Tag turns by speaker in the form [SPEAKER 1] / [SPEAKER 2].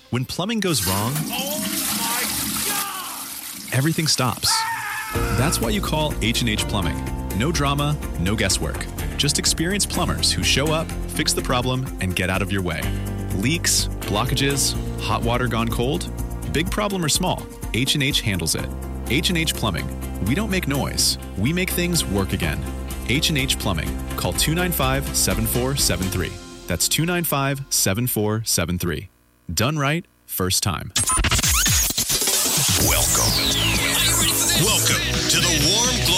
[SPEAKER 1] When plumbing goes wrong, everything stops. That's why you call H&H Plumbing. No drama, no guesswork. Just experienced plumbers who show up, fix the problem, and get out of your way. Leaks, blockages, hot water gone cold? Big problem or small, H&H handles it. H&H Plumbing. We don't make noise. We make things work again. H&H Plumbing. Call 295-7473. That's 295-7473. Done right, first time.
[SPEAKER 2] Welcome to the Warm